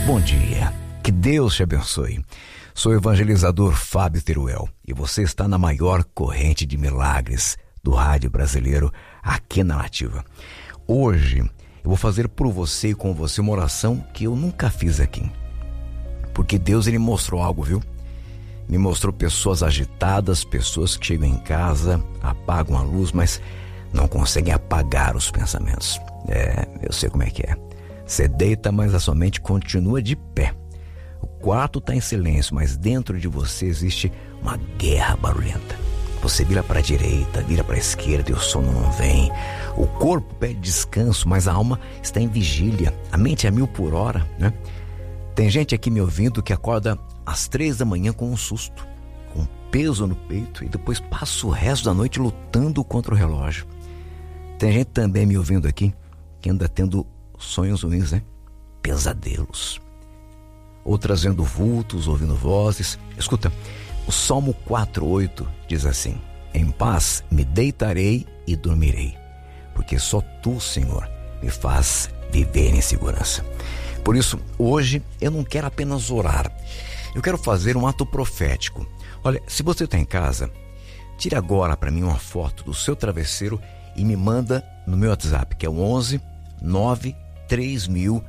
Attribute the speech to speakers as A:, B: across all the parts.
A: Bom dia, que Deus te abençoe. Sou o evangelizador Fábio Teruel e você está na maior corrente de milagres do rádio brasileiro aqui na Nativa. Hoje eu vou fazer por você e com você uma oração que eu nunca fiz aqui. Porque Deus, ele mostrou algo, viu? Me mostrou pessoas agitadas, pessoas que chegam em casa, apagam a luz, mas não conseguem apagar os pensamentos. Eu sei como é que é. Você deita, mas a sua mente continua de pé. O quarto está em silêncio, mas dentro de você existe uma guerra barulhenta. Você vira para a direita, vira para a esquerda e o sono não vem. O corpo pede descanso, mas a alma está em vigília. A mente é 1000 por hora, né? Tem gente aqui me ouvindo que acorda às 3 da manhã com um susto, com peso no peito e depois passa o resto da noite lutando contra o relógio. Tem gente também me ouvindo aqui que anda tendo sonhos ruins, né? Pesadelos. Outras vendo vultos, ouvindo vozes. Escuta, o Salmo 4:8 diz assim: em paz me deitarei e dormirei, porque só tu, Senhor, me faz viver em segurança. Por isso, hoje eu não quero apenas orar, eu quero fazer um ato profético. Olha, se você está em casa, tire agora para mim uma foto do seu travesseiro e me manda no meu WhatsApp, que é o 11 9 3000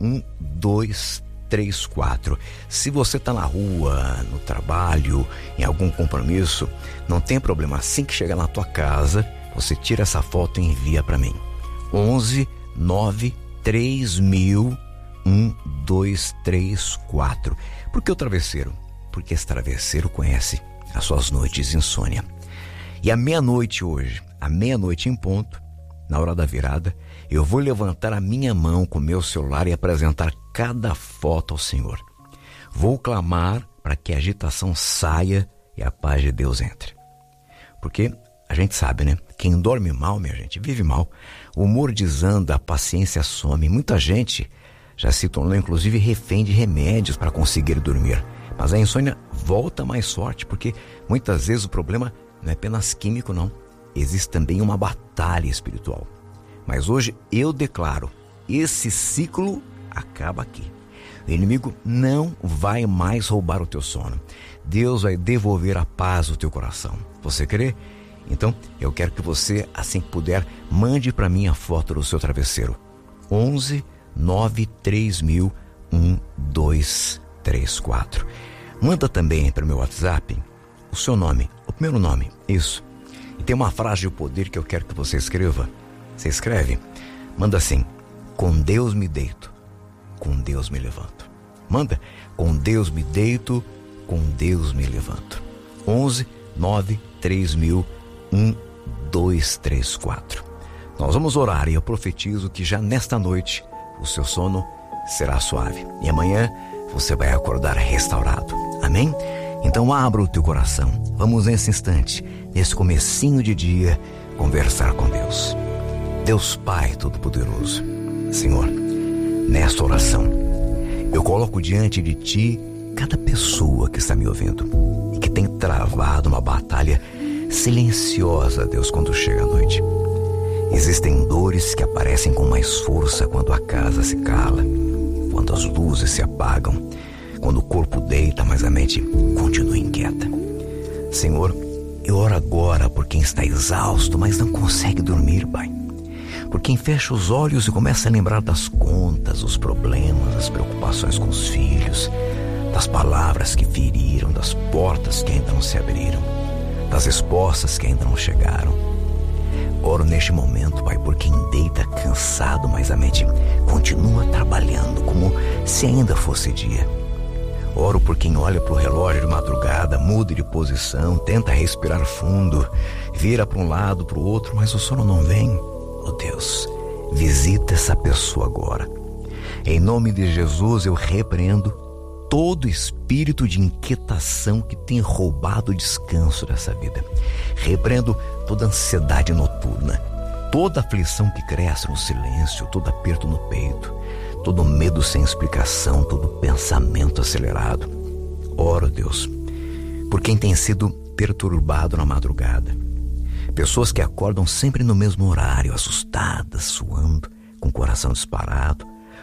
A: 1234. Se você está na rua, no trabalho, em algum compromisso, não tem problema. Assim que chegar na tua casa, você tira essa foto e envia para mim. 11 9 3000 1234. Por que o travesseiro? Porque esse travesseiro conhece as suas noites de insônia. E à meia-noite hoje, à meia-noite em ponto, na hora da virada, eu vou levantar a minha mão com o meu celular e apresentar cada foto ao Senhor. Vou clamar para que a agitação saia e a paz de Deus entre. Porque a gente sabe, né? Quem dorme mal, minha gente, vive mal. O humor desanda, a paciência some. Muita gente já se tornou, inclusive, refém de remédios para conseguir dormir. Mas a insônia volta mais forte, porque muitas vezes o problema não é apenas químico, não. Existe também uma batalha espiritual. Mas hoje eu declaro, esse ciclo acaba aqui. O inimigo não vai mais roubar o teu sono. Deus vai devolver a paz ao teu coração. Você crê? Então, eu quero que você, assim que puder, mande para mim a foto do seu travesseiro. 11 9 3000 1234. Manda também para o meu WhatsApp o seu nome, o primeiro nome, isso. E tem uma frase de poder que eu quero que você escreva. Você escreve, manda assim: com Deus me deito, com Deus me levanto. Manda, com Deus me deito, com Deus me levanto. 11 9 3000 1234. Nós vamos orar e eu profetizo que já nesta noite o seu sono será suave. E amanhã você vai acordar restaurado. Amém? Então abra o teu coração. Vamos nesse instante, nesse comecinho de dia, conversar com Deus. Deus Pai Todo-Poderoso, Senhor, nesta oração, eu coloco diante de Ti cada pessoa que está me ouvindo e que tem travado uma batalha silenciosa, Deus, quando chega a noite. Existem dores que aparecem com mais força quando a casa se cala, quando as luzes se apagam, quando o corpo deita, mas a mente continua inquieta. Senhor, eu oro agora por quem está exausto, mas não consegue dormir, Pai. Por quem fecha os olhos e começa a lembrar das contas, os problemas, as preocupações com os filhos, das palavras que feriram, das portas que ainda não se abriram, das respostas que ainda não chegaram. Oro neste momento, Pai, por quem deita cansado, mas a mente continua trabalhando como se ainda fosse dia. Oro por quem olha para o relógio de madrugada, muda de posição, tenta respirar fundo, vira para um lado, para o outro, mas o sono não vem. Oh Deus, visita essa pessoa agora. Em nome de Jesus, eu repreendo todo espírito de inquietação que tem roubado o descanso dessa vida. Repreendo toda ansiedade noturna, toda aflição que cresce no silêncio, todo aperto no peito, todo medo sem explicação, todo pensamento acelerado. Oro, Deus, por quem tem sido perturbado na madrugada. Pessoas que acordam sempre no mesmo horário, assustadas, suando, com o coração disparado,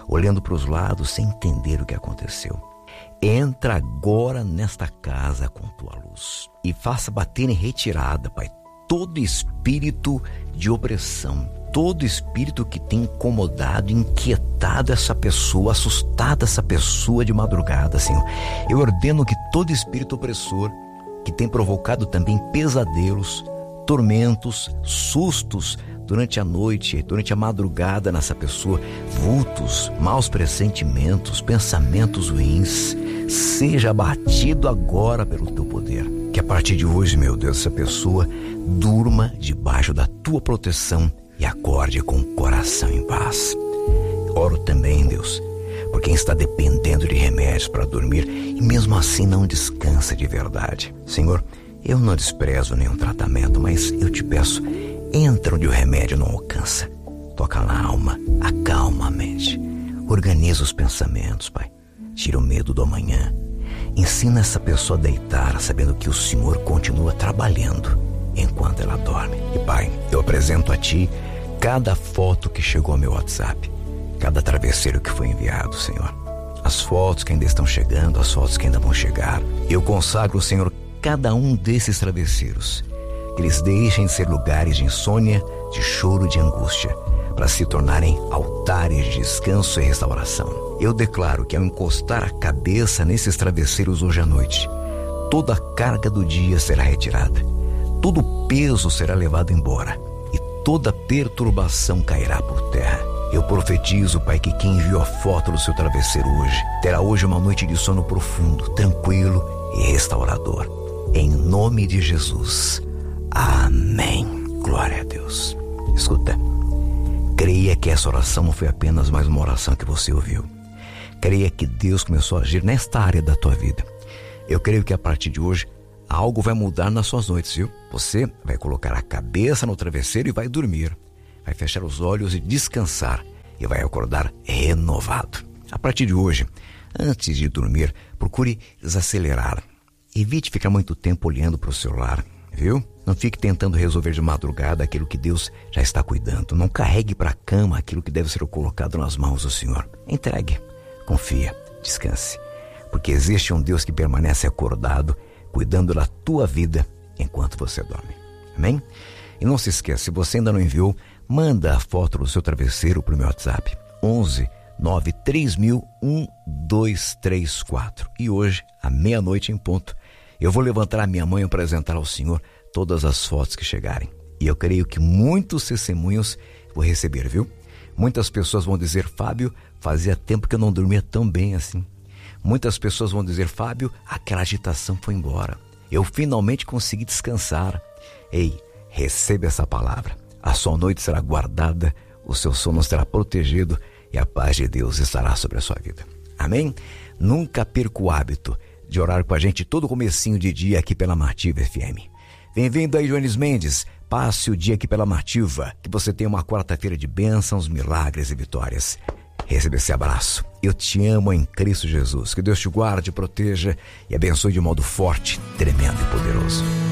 A: olhando para os lados sem entender o que aconteceu. Entra agora nesta casa com tua luz e faça bater em retirada, Pai, todo espírito de opressão, todo espírito que tem incomodado, inquietado essa pessoa, assustado essa pessoa de madrugada, Senhor. Eu ordeno que todo espírito opressor que tem provocado também pesadelos, tormentos, sustos durante a noite, durante a madrugada nessa pessoa, vultos, maus pressentimentos, pensamentos ruins, seja abatido agora pelo teu poder. Que a partir de hoje, meu Deus, essa pessoa durma debaixo da tua proteção e acorde com o coração em paz. Oro também, Deus, por quem está dependendo de remédios para dormir e mesmo assim não descansa de verdade. Senhor, eu não desprezo nenhum tratamento, mas eu te peço, entra onde o remédio não alcança. Toca na alma, acalma a mente, organiza os pensamentos, Pai. Tira o medo do amanhã. Ensina essa pessoa a deitar, sabendo que o Senhor continua trabalhando enquanto ela dorme. E Pai, eu apresento a Ti cada foto que chegou ao meu WhatsApp, cada travesseiro que foi enviado, Senhor. As fotos que ainda estão chegando, as fotos que ainda vão chegar. Eu consagro, Senhor, cada um desses travesseiros, que eles deixem de ser lugares de insônia, de choro, de angústia, para se tornarem altares de descanso e restauração. Eu declaro que ao encostar a cabeça nesses travesseiros hoje à noite, toda a carga do dia será retirada, todo o peso será levado embora e toda perturbação cairá por terra. Eu profetizo, Pai, que quem viu a foto do seu travesseiro hoje, terá hoje uma noite de sono profundo, tranquilo e restaurador. Em nome de Jesus. Amém. Glória a Deus. Escuta, creia que essa oração não foi apenas mais uma oração que você ouviu. Creia que Deus começou a agir nesta área da tua vida. Eu creio que a partir de hoje, algo vai mudar nas suas noites, viu? Você vai colocar a cabeça no travesseiro e vai dormir. Vai fechar os olhos e descansar. E vai acordar renovado. A partir de hoje, antes de dormir, procure desacelerar. Evite ficar muito tempo olhando para o celular, viu? Não fique tentando resolver de madrugada aquilo que Deus já está cuidando. Não carregue para a cama aquilo que deve ser colocado nas mãos do Senhor. Entregue, confia, descanse. Porque existe um Deus que permanece acordado, cuidando da tua vida enquanto você dorme. Amém? E não se esqueça, se você ainda não enviou, manda a foto do seu travesseiro para o meu WhatsApp. 11 93000 1234. E hoje, à meia-noite em ponto, eu vou levantar a minha mão e apresentar ao Senhor todas as fotos que chegarem. E eu creio que muitos testemunhos vou receber, viu? Muitas pessoas vão dizer, Fábio, fazia tempo que eu não dormia tão bem assim. Muitas pessoas vão dizer, Fábio, aquela agitação foi embora. Eu finalmente consegui descansar. Ei, receba essa palavra. A sua noite será guardada, o seu sono será protegido e a paz de Deus estará sobre a sua vida. Amém? Nunca perca o hábito de orar com a gente todo comecinho de dia aqui pela Martiva FM. Vem vindo aí, Joanes Mendes. Passe o dia aqui pela Martiva. Que você tenha uma quarta-feira de bênçãos, milagres e vitórias. Receba esse abraço. Eu te amo em Cristo Jesus. Que Deus te guarde, proteja e abençoe de modo forte, tremendo e poderoso.